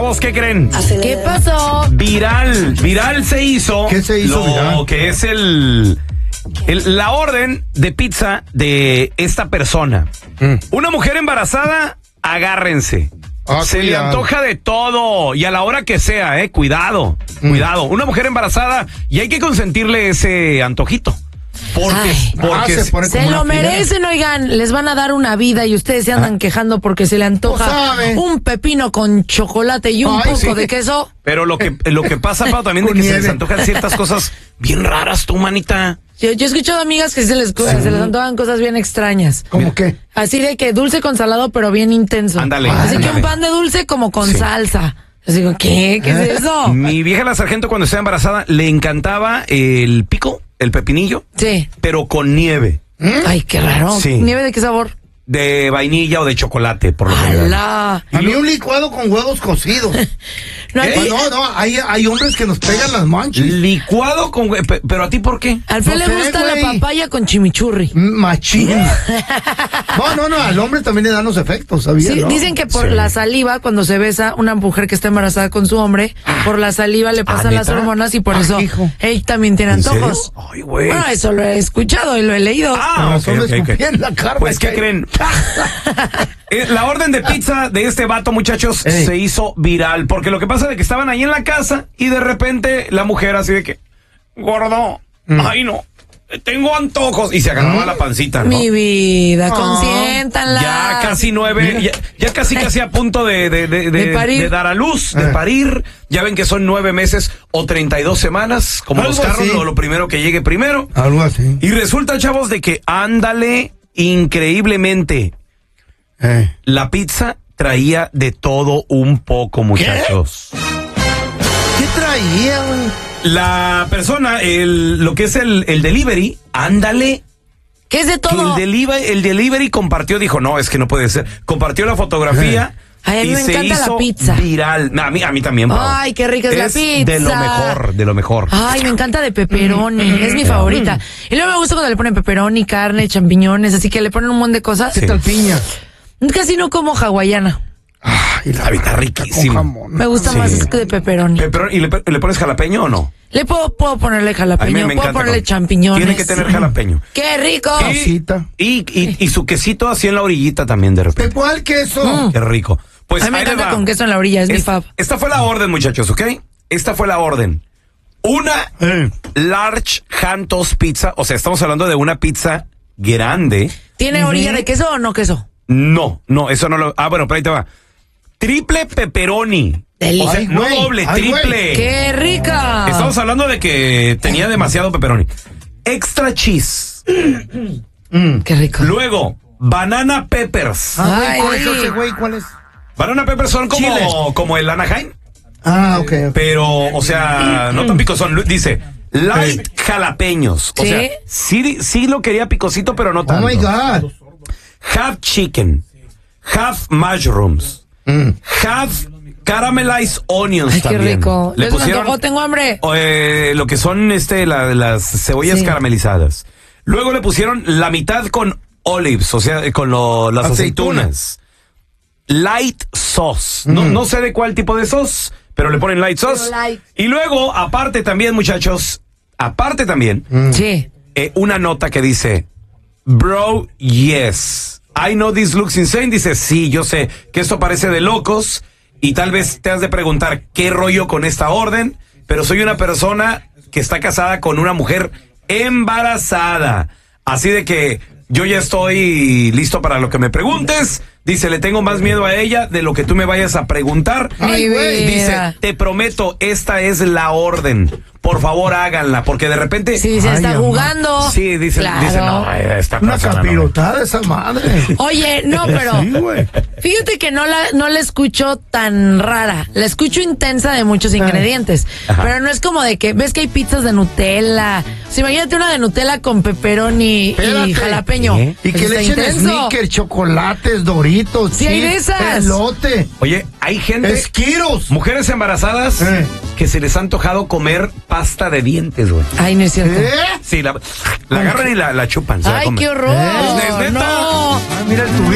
chavos, ¿qué creen? ¿Qué pasó? Viral se hizo. ¿Qué se hizo viral? Lo que es la orden de pizza de esta persona. Una mujer embarazada, agárrense. Se le antoja de todo y a la hora que sea, cuidado. Una mujer embarazada y hay que consentirle ese antojito. Porque se lo merecen, oigan, les van a dar una vida y ustedes se andan quejando porque se le antoja un pepino con chocolate y un poco de queso. Pero lo que pasa, Pau, también de que se les antojan ciertas cosas bien raras, tú, manita. Yo he escuchado amigas que se les antojan cosas bien extrañas. ¿Cómo qué? Así de que dulce con salado, pero bien intenso. Ándale. Así que un pan de dulce como con salsa. Yo digo, ¿qué es eso? Mi vieja la sargento cuando estaba embarazada le encantaba el pico, el pepinillo. Sí. Pero con nieve. Ay, qué raro. Sí. ¿Nieve de qué sabor? De vainilla o de chocolate, por lo general. A mí un licuado con huevos cocidos. No, hay hombres que nos pegan las manchas. Licuado con huevos, pero ¿a ti por qué? Al Fe le gusta la papaya con chimichurri. Machín. No, al hombre también le dan los efectos, ¿sabías? Sí, dicen que por la saliva, cuando se besa una mujer que está embarazada con su hombre, por la saliva le pasan las hormonas y por eso él también tiene antojos. Ay, güey. Bueno, eso lo he escuchado y lo he leído. Pues, ¿qué creen? La orden de pizza de este vato, muchachos, se hizo viral. Porque lo que pasa es que estaban ahí en la casa y de repente la mujer así de que, gordo, ay no, tengo antojos. Y se agarraba la pancita, ¿no? Mi vida, consiéntanla. Ya casi 9, ya casi a punto de dar a luz, de parir. Ya ven que son 9 meses o 32 semanas, como los carros, lo primero que llegue primero. Algo así. Y resulta, chavos, de que ándale increíblemente. La pizza traía de todo un poco, muchachos. ¿Qué traía, güey? La persona, lo que es el delivery, ándale. ¿Qué es de todo? Que el delivery compartió, dijo, no, es que no puede ser. Compartió la fotografía. Ay, a mí me encanta la pizza. Viral. A mí también, Pau. Ay, qué rica es la pizza. De lo mejor. Ay, me encanta de pepperoni. Es mi favorita. Y luego me gusta cuando le ponen pepperoni, carne, champiñones, así que le ponen un montón de cosas. ¿Qué tal piña? Casi no como hawaiana. Ay, está riquísimo. Me gusta más de pepperoni. ¿Y le pones jalapeño o no? Le puedo ponerle jalapeño, puedo ponerle champiñones. Tiene que tener jalapeño. ¡Qué rico! Y su quesito así en la orillita también, de repente. ¿De cuál queso? Qué rico. Pues a mí me encanta con queso en la orilla, es mi fab. Esta fue la orden, muchachos, ¿ok? Esta fue la orden. Una large hand toast pizza, o sea, estamos hablando de una pizza grande. ¿Tiene orilla de queso o no queso? No, eso no lo... bueno, pero ahí te va. Triple pepperoni. Delicioso. O sea, no doble, triple. ¡Qué rica! Estamos hablando de que tenía demasiado pepperoni. Extra cheese. Qué rico. Luego, banana peppers. ¿Cuál es? Banana peppers son como el Anaheim. Ok. Pero, o sea, no tan picos son. Dice, light jalapeños. O sea, sí lo quería picosito, pero no tanto. Oh my God. Half chicken. Half mushrooms. Half caramelized onions. Ay, también. qué rico. Le pusieron, tengo hambre. Lo que son las cebollas caramelizadas. Luego le pusieron la mitad con olives, o sea, con las aceitunas. Light sauce. No sé de cuál tipo de sauce, pero le ponen light sauce. Y luego, aparte también, muchachos, una nota que dice, bro, yes. I know this looks insane. Dice, sí, yo sé que esto parece de locos y tal vez te has de preguntar qué rollo con esta orden, pero soy una persona que está casada con una mujer embarazada. Así de que yo ya estoy listo para lo que me preguntes. Dice, le tengo más miedo a ella de lo que tú me vayas a preguntar. Ay, güey. Dice, te prometo, esta es la orden. Por favor, háganla, porque de repente... Sí, se está jugando. Sí, dice, no, esta una persona capirotada esa madre. Oye, no, pero fíjate que no la escucho tan rara. La escucho intensa de muchos ingredientes. Pero no es como de que, ves que hay pizzas de Nutella. O sea, imagínate una de Nutella con pepperoni y jalapeño. Y que le echen Snickers, chocolates, Doritos, sí, hay de esas. Elote. Oye, hay gente... Esquiros. Mujeres embarazadas que se les ha antojado comer pasta de dientes, güey. Ay, no es cierto. Sí, la agarran y la chupan. Ay, qué horror. Es neta. Mira el tubo.